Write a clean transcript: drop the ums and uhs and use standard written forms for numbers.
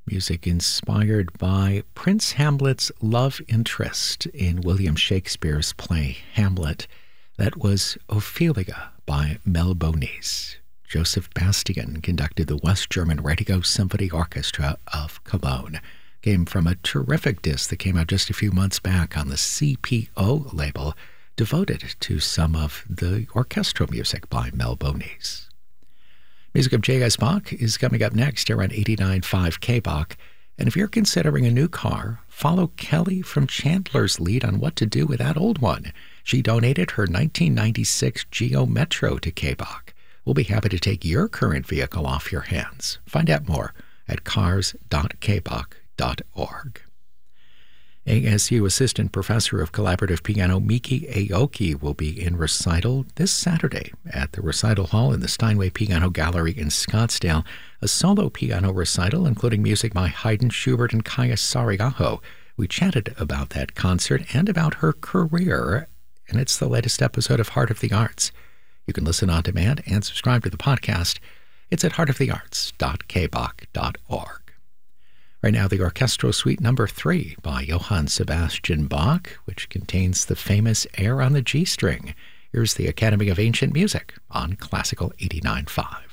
music inspired by Prince Hamlet's love interest in William Shakespeare's play Hamlet. That was Ophelia by Mel Bonis. Joseph Bastian conducted the West German Radio Symphony Orchestra of Cologne. Came from a terrific disc that came out just a few months back on the CPO label, devoted to some of the orchestral music by Mel Bonis. Music of J.S. Bach is coming up next here on 89.5 K-Bach. And if you're considering a new car, follow Kelly from Chandler's lead on what to do with that old one. She donated her 1996 Geo Metro to K-Bach. We'll be happy to take your current vehicle off your hands. Find out more at cars.kbach.org. ASU Assistant Professor of Collaborative Piano Miki Aoki will be in recital this Saturday at the Recital Hall in the Steinway Piano Gallery in Scottsdale, a solo piano recital including music by Haydn, Schubert, and Kaya Sariaho. We chatted about that concert and about her career, and it's the latest episode of Heart of the Arts. You can listen on demand and subscribe to the podcast. It's at heartofthearts.kbach.org. Right now, the Orchestral Suite No. 3 by Johann Sebastian Bach, which contains the famous air on the G string. Here's the Academy of Ancient Music on Classical 89.5.